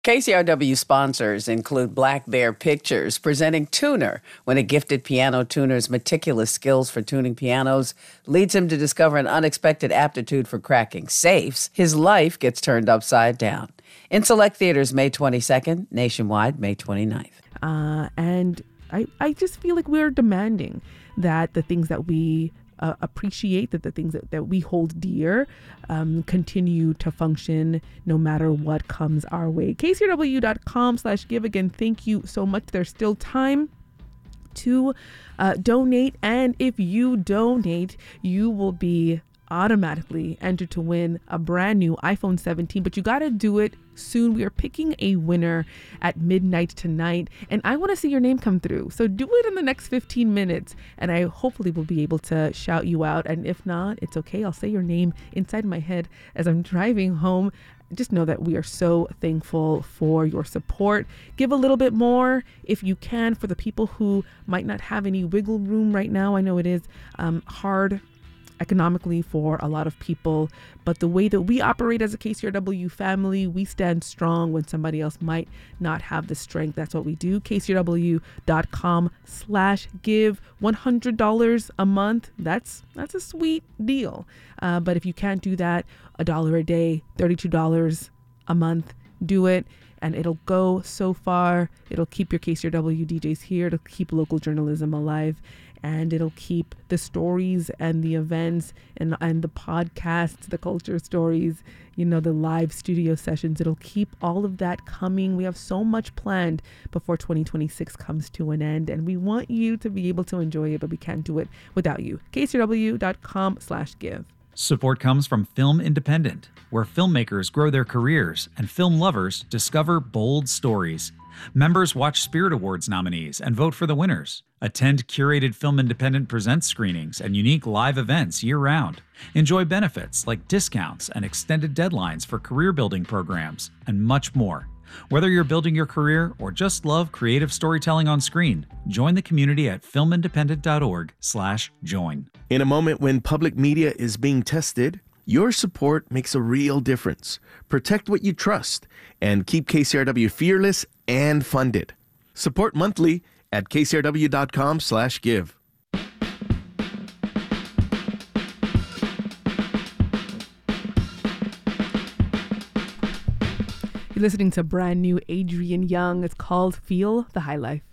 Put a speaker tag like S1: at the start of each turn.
S1: KCRW sponsors include Black Bear Pictures, presenting Tuner, when a gifted piano tuner's meticulous skills for tuning pianos leads him to discover an unexpected aptitude for cracking safes. His life gets turned upside down. In select theaters May 22nd, nationwide May 29th.
S2: And I just feel like we're demanding that the things that we appreciate, that the things that we hold dear continue to function no matter what comes our way. KCRW.com/give. Again, thank you so much. There's still time to donate. And if you donate, you will be automatically entered to win a brand new iPhone 17, but you got to do it soon. We are picking a winner at midnight tonight, and I want to see your name come through. So do it in the next 15 minutes, and I hopefully will be able to shout you out. And if not, it's okay. I'll say your name inside my head as I'm driving home. Just know that we are so thankful for your support. Give a little bit more if you can for the people who might not have any wiggle room right now. I know it is hard economically for a lot of people, but the way that we operate as a KCRW family, we stand strong when somebody else might not have the strength. That's what we do. KCRW.com/give. $100 a month. That's a sweet deal. But if you can't do that, $1 a day, $32 a month, do it. And it'll go so far. It'll keep your KCRW DJs here. It'll keep local journalism alive. And it'll keep the stories and the events and the podcasts, the culture stories, the live studio sessions. It'll keep all of that coming. We have so much planned before 2026 comes to an end. And we want you to be able to enjoy it, but we can't do it without you. KCRW.com/give.
S3: Support comes from Film Independent, where filmmakers grow their careers and film lovers discover bold stories. Members watch Spirit Awards nominees and vote for the winners. Attend curated Film Independent Presents screenings and unique live events year-round. Enjoy benefits like discounts and extended deadlines for career-building programs, and much more. Whether you're building your career or just love creative storytelling on screen, join the community at filmindependent.org/join.
S4: In a moment when public media is being tested, your support makes a real difference. Protect what you trust and keep KCRW fearless and funded. Support monthly at kcrw.com/give.
S2: You're listening to brand new Adrian Young. It's called Feel the High Life.